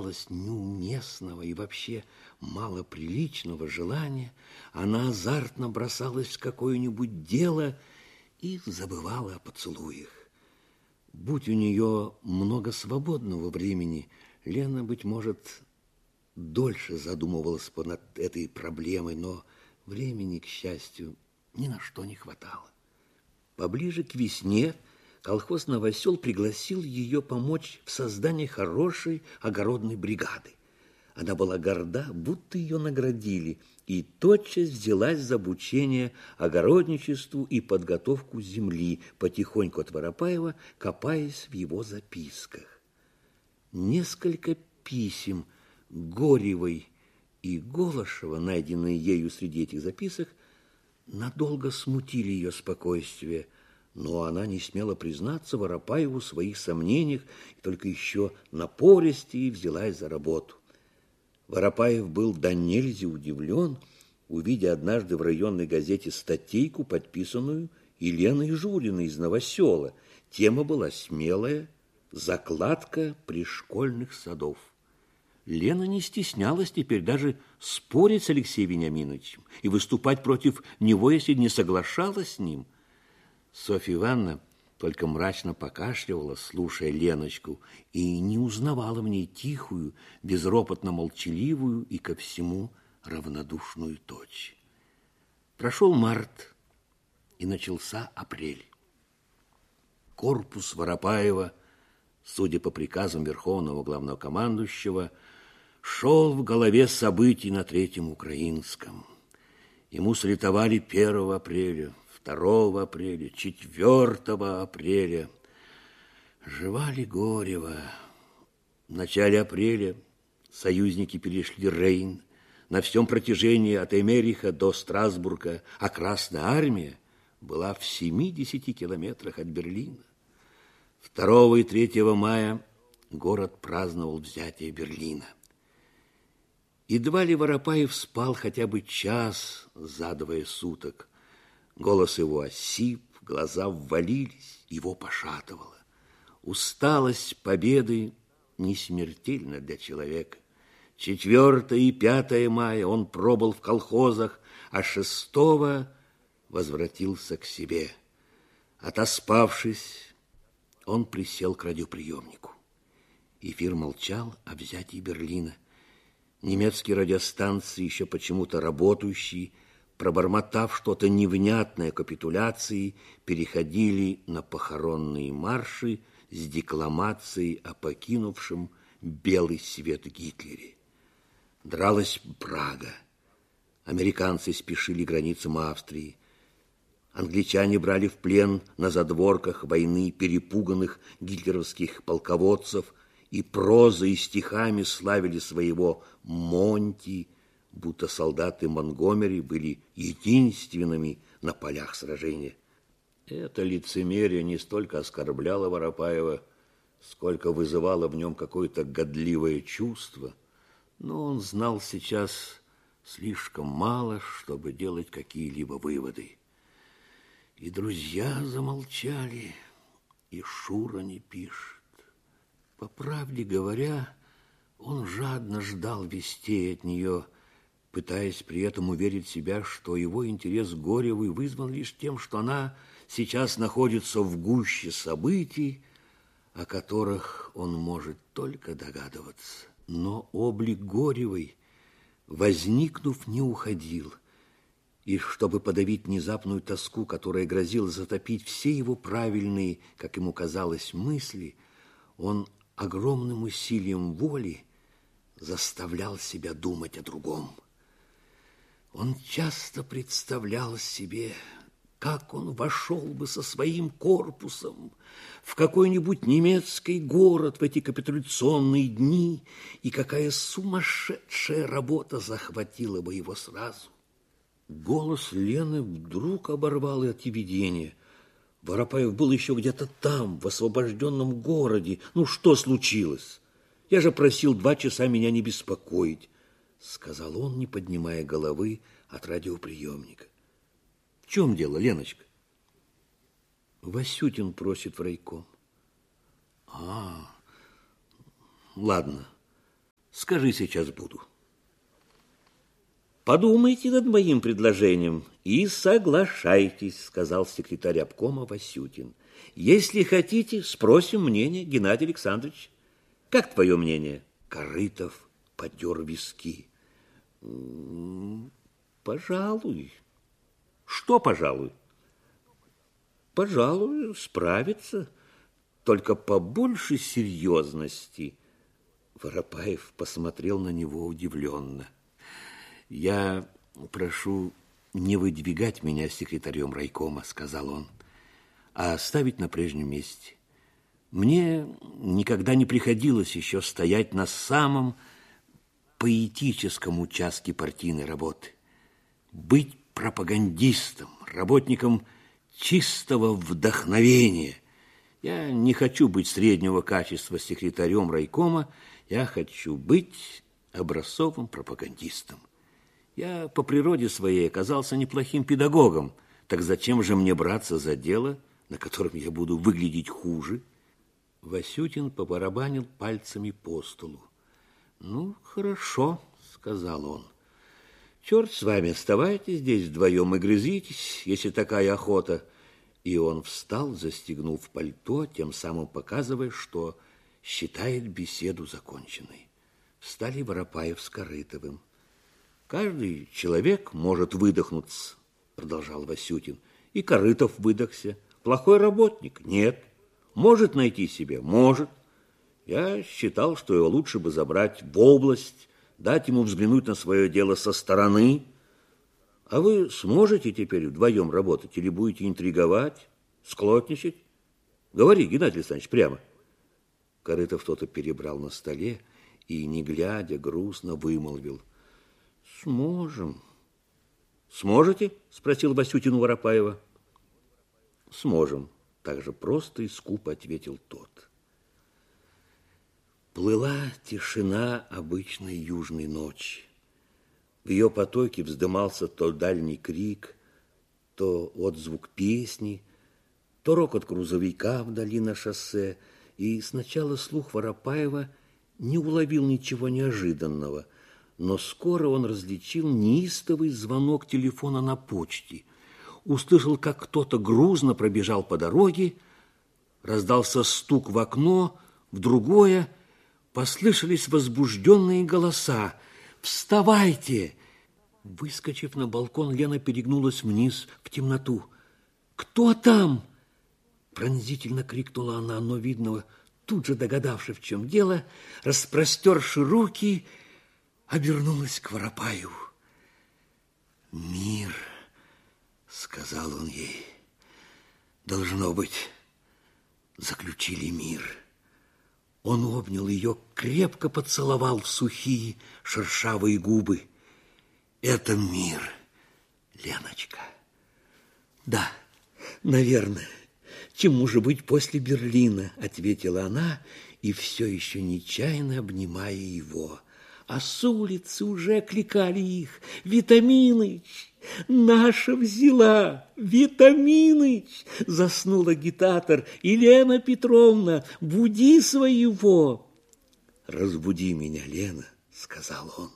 неуместного и вообще малоприличного желания, она азартно бросалась в какое-нибудь дело и забывала о поцелуях. Будь у нее много свободного времени, Лена, быть может, дольше задумывалась бы над этой проблемой, но времени, к счастью, ни на что не хватало. Поближе к весне колхоз «Новосел» пригласил ее помочь в создании хорошей огородной бригады. Она была горда, будто ее наградили, и тотчас взялась за обучение огородничеству и подготовку земли, потихоньку от Воропаева, копаясь в его записках. Несколько писем Горевой и Голошева, найденные ею среди этих записок, надолго смутили ее спокойствие, но она не смела признаться Воропаеву в своих сомнениях и только еще напористее взялась за работу. Воропаев был донельзя удивлен, увидя однажды в районной газете статейку, подписанную Еленой Журиной из Новосела. Тема была смелая: закладка пришкольных садов. Лена не стеснялась теперь даже спорить с Алексеем Вениаминовичем и выступать против него, если не соглашалась с ним. Софья Ивановна только мрачно покашливала, слушая Леночку, и не узнавала в ней тихую, безропотно молчаливую и ко всему равнодушную дочь. Прошел март, и начался апрель. Корпус Воропаева, судя по приказам Верховного Главнокомандующего, шел в голове событий на Третьем Украинском. Ему салютовали 1 апреля, 2 апреля, 4 апреля. Жива ли Горева? В начале апреля союзники перешли Рейн. На всем протяжении от Эмериха до Страсбурга, а Красная Армия была в 70 километрах от Берлина. 2 и 3 мая город праздновал взятие Берлина. Едва ли Воропаев спал хотя бы час за 2 суток. Голос его осип, глаза ввалились, его пошатывало. Усталость победы не смертельна для человека. 4 и 5 мая он пробыл в колхозах, а 6 возвратился к себе. Отоспавшись, он присел к радиоприемнику. Эфир молчал о взятии Берлина. Немецкие радиостанции, еще почему-то работающие, пробормотав что-то невнятное капитуляции, переходили на похоронные марши с декламацией о покинувшем белый свет Гитлере. Дралась Прага. Американцы спешили к границам Австрии. Англичане брали в плен на задворках войны перепуганных гитлеровских полководцев, и прозой и стихами славили своего Монти, будто солдаты Монгомери были единственными на полях сражения. Это лицемерие не столько оскорбляло Воропаева, сколько вызывало в нем какое-то годливое чувство, но он знал сейчас слишком мало, чтобы делать какие-либо выводы. И друзья замолчали, и Шура не пишет. По правде говоря, он жадно ждал вестей от нее, пытаясь при этом уверить себя, что его интерес к Горевой вызван лишь тем, что она сейчас находится в гуще событий, о которых он может только догадываться. Но облик Горевой, возникнув, не уходил, и чтобы подавить внезапную тоску, которая грозила затопить все его правильные, как ему казалось, мысли, он огромным усилием воли заставлял себя думать о другом. Он часто представлял себе, как он вошел бы со своим корпусом в какой-нибудь немецкий город в эти капитуляционные дни, и какая сумасшедшая работа захватила бы его сразу. Голос Лены вдруг оборвал эти видения. Воропаев был еще где-то там, в освобожденном городе. Ну, что случилось? Я же просил 2 часа меня не беспокоить, сказал он, не поднимая головы от радиоприемника. В чем дело, Леночка? Васютин просит в райком. Ладно. Скажи, сейчас буду. Подумайте над моим предложением и соглашайтесь, сказал секретарь обкома Васютин. Если хотите, спросим мнение Геннадия Александровича. Как твое мнение? Корытов потер виски. Пожалуй. Что пожалуй? Пожалуй, справится, только побольше серьезности. Воропаев посмотрел на него удивленно. Я прошу не выдвигать меня секретарем райкома, сказал он, а оставить на прежнем месте. Мне никогда не приходилось еще стоять на самом поэтическом участке партийной работы. Быть пропагандистом, работником чистого вдохновения. Я не хочу быть среднего качества секретарем райкома, я хочу быть образцовым пропагандистом. Я по природе своей оказался неплохим педагогом, так зачем же мне браться за дело, на котором я буду выглядеть хуже? Васютин побарабанил пальцами по столу. Ну, хорошо, сказал он. Черт с вами, оставайтесь здесь вдвоем и грызитесь, если такая охота. И он встал, застегнув пальто, тем самым показывая, что считает беседу законченной. Встали Воропаев с Корытовым. Каждый человек может выдохнуться, продолжал Васютин. И Корытов выдохся. Плохой работник? Нет. Может найти себе? Может. Я считал, что его лучше бы забрать в область, дать ему взглянуть на свое дело со стороны. А вы сможете теперь вдвоем работать или будете интриговать, склотничать? Говори, Геннадий Александрович, прямо. Корытов что-то перебрал на столе и, не глядя, грустно вымолвил. Сможем. Сможете? Спросил Васютин у Воропаева. Сможем. Так же просто и скупо ответил тот. Плыла тишина обычной южной ночи. В ее потоке вздымался то дальний крик, то отзвук песни, то рокот грузовика вдали на шоссе. И сначала слух Воропаева не уловил ничего неожиданного, но скоро он различил неистовый звонок телефона на почте. Услышал, как кто-то грузно пробежал по дороге, раздался стук в окно, в другое послышались возбужденные голоса. «Вставайте!» Выскочив на балкон, Лена перегнулась вниз в темноту. «Кто там?» Пронзительно крикнула она, но, видно, тут же догадавшись, в чем дело, распростерши руки, обернулась к Воропаеву. «Мир», — сказал он ей, — «должно быть, заключили мир». Он обнял ее, крепко поцеловал в сухие шершавые губы. «Это мир, Леночка». «Да, наверное. Чему же быть после Берлина?» — ответила она, и все еще нечаянно обнимая его. А с улицы уже окликали их. «Витаминыч! Наша взяла! Витаминыч!» Заснул агитатор. «Елена Петровна, буди своего!» «Разбуди меня, Лена!» — сказал он.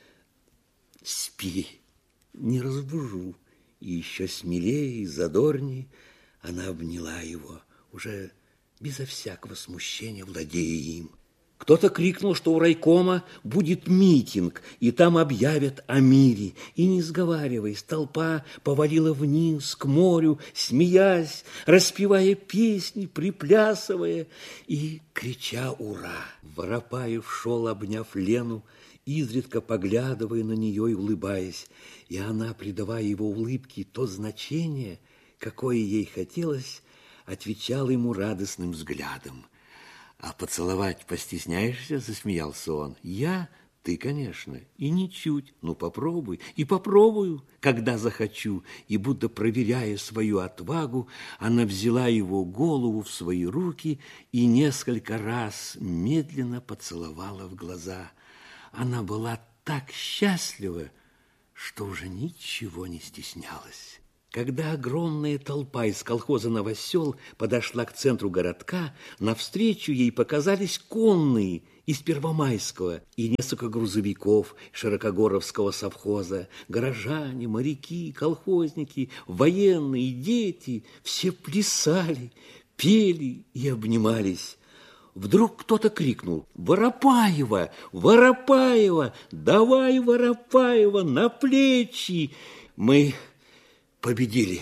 «Спи, не разбужу». И еще смелее и задорнее она обняла его, уже безо всякого смущения владея им. Кто-то крикнул, что у райкома будет митинг, и там объявят о мире. И, не сговариваясь, толпа повалила вниз к морю, смеясь, распевая песни, приплясывая и крича «Ура!». Воропаев шел, обняв Лену, изредка поглядывая на нее и улыбаясь, и она, придавая его улыбке то значение, какое ей хотелось, отвечала ему радостным взглядом. «А поцеловать постесняешься?» — засмеялся он. «Я? Ты, конечно, и ничуть. Ну, попробуй, и попробую, когда захочу». И, будто проверяя свою отвагу, она взяла его голову в свои руки и несколько раз медленно поцеловала в глаза. Она была так счастлива, что уже ничего не стеснялась. Когда огромная толпа из колхоза «Новосел» подошла к центру городка, навстречу ей показались конные из Первомайского, и несколько грузовиков Широкогоровского совхоза, горожане, моряки, колхозники, военные, дети, все плясали, пели и обнимались. Вдруг кто-то крикнул: «Воропаева! Воропаева! Давай, Воропаева, на плечи!» Мы победили.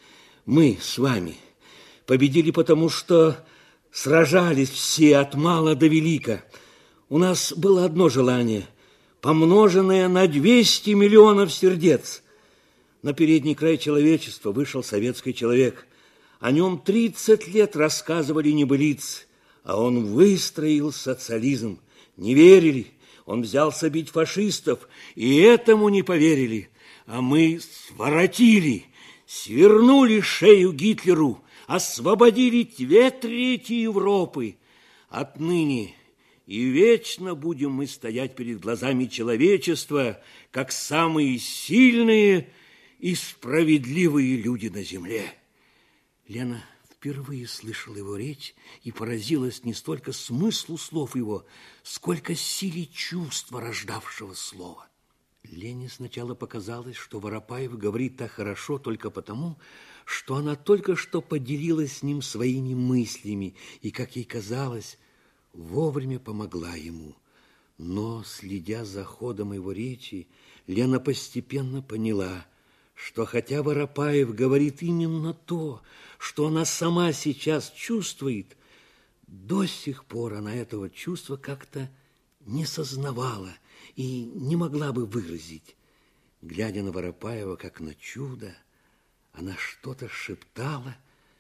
Мы с вами победили, потому что сражались все от мала до велика. У нас было одно желание, помноженное на 200 миллионов сердец. На передний край человечества вышел советский человек. О нем 30 лет рассказывали небылицы, а он выстроил социализм. Не верили, он взялся бить фашистов, и этому не поверили. А мы своротили, свернули шею Гитлеру, освободили 2/3 Европы. Отныне и вечно будем мы стоять перед глазами человечества, как самые сильные и справедливые люди на земле. Лена впервые слышала его речь и поразилась не столько смыслу слов его, сколько силе чувства, рождавшего слова. Лене сначала показалось, что Воропаев говорит так хорошо только потому, что она только что поделилась с ним своими мыслями и, как ей казалось, вовремя помогла ему. Но, следя за ходом его речи, Лена постепенно поняла, что хотя Воропаев говорит именно то, что она сама сейчас чувствует, до сих пор она этого чувства как-то не сознавала и не могла бы выразить. Глядя на Воропаева, как на чудо, она что-то шептала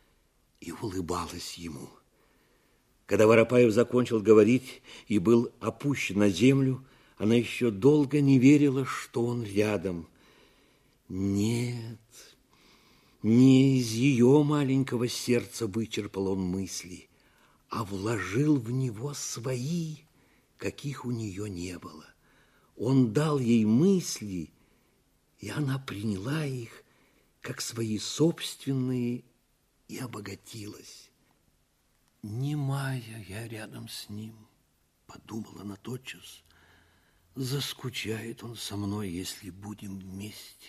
и улыбалась ему. Когда Воропаев закончил говорить и был опущен на землю, она еще долго не верила, что он рядом. Нет, не из ее маленького сердца вычерпал он мысли, а вложил в него свои, каких у нее не было. Он дал ей мысли, и она приняла их как свои собственные и обогатилась. «Немая я рядом с ним», — подумала она тотчас, — «заскучает он со мной, если будем вместе».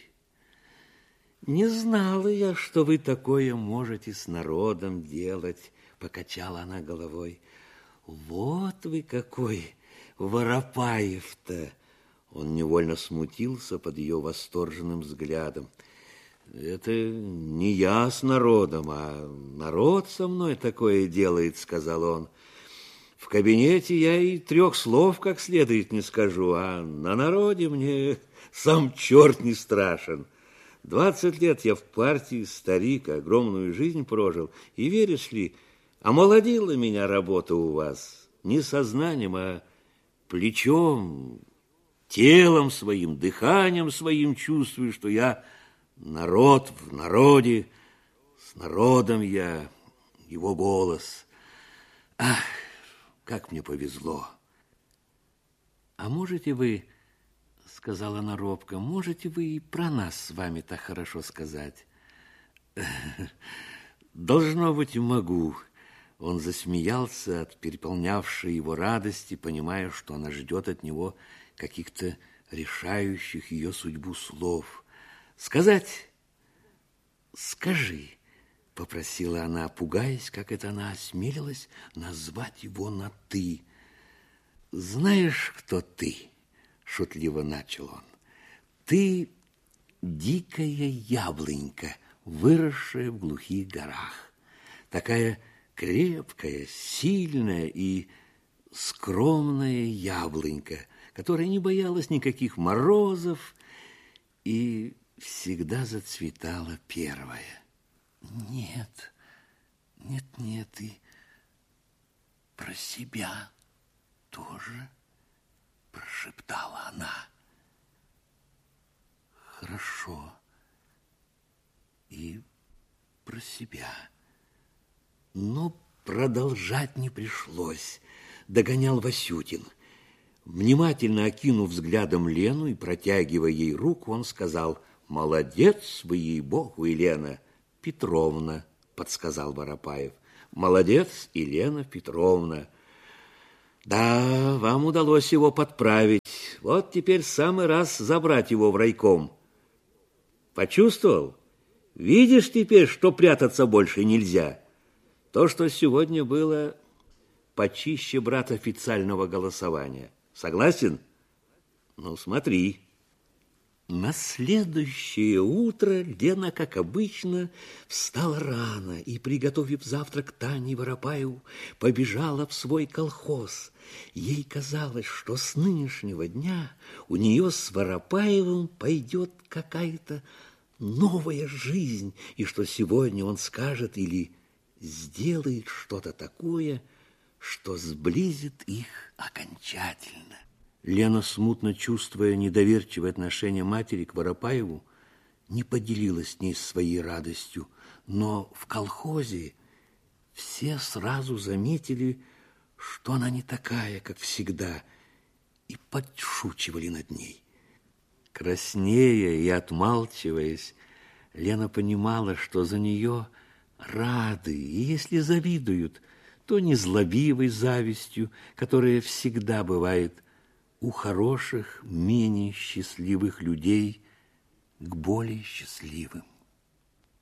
«Не знала я, что вы такое можете с народом делать», — покачала она головой. «Вот вы какой Воропаев-то!» Он невольно смутился под ее восторженным взглядом. «Это не я с народом, а народ со мной такое делает», — сказал он. «В кабинете я и 3 слов как следует не скажу, а на народе мне сам черт не страшен. 20 лет я в партии, старик, огромную жизнь прожил, и, веришь ли, омолодила меня работа у вас не сознанием, а плечом, телом своим, дыханием своим чувствую, что я народ в народе, с народом я, его голос. Ах, как мне повезло!» «А можете вы, — сказала она робко, — можете вы и про нас с вами так хорошо сказать?» «Должно быть, могу». Он засмеялся от переполнявшей его радости, понимая, что она ждет от него каких-то решающих ее судьбу слов. «Сказать? Скажи», — попросила она, пугаясь, как это она осмелилась назвать его на «ты». «Знаешь, кто ты?» — шутливо начал он. «Ты дикая яблонька, выросшая в глухих горах, такая крепкая, сильная и скромная яблонька, которая не боялась никаких морозов и всегда зацветала первая». «Нет, нет, нет, и про себя тоже», — прошептала она. «Хорошо, и про себя». Но продолжать не пришлось. Догонял Васютин. Внимательно окинув взглядом Лену и протягивая ей руку, он сказал: «Молодец вы, ей-богу, Елена Петровна», — подсказал Воропаев. «Молодец, Елена Петровна». Да, вам удалось его подправить. Вот теперь самый раз забрать его в райком. Почувствовал? Видишь теперь, что прятаться больше нельзя? То, что сегодня было, почище, брат, официального голосования. Согласен? Ну, смотри. На следующее утро Лена, как обычно, встала рано и, приготовив завтрак Тане Воропаеву, побежала в свой колхоз. Ей казалось, что с нынешнего дня у нее с Воропаевым пойдет какая-то новая жизнь, и что сегодня он скажет или сделает что-то такое, что сблизит их окончательно. Лена, смутно чувствуя недоверчивое отношение матери к Воропаеву, не поделилась с ней своей радостью, но в колхозе все сразу заметили, что она не такая, как всегда, и подшучивали над ней. Краснея и отмалчиваясь, Лена понимала, что за нее рады, и если завидуют, то незлобивой завистью, которая всегда бывает у хороших, менее счастливых людей к более счастливым.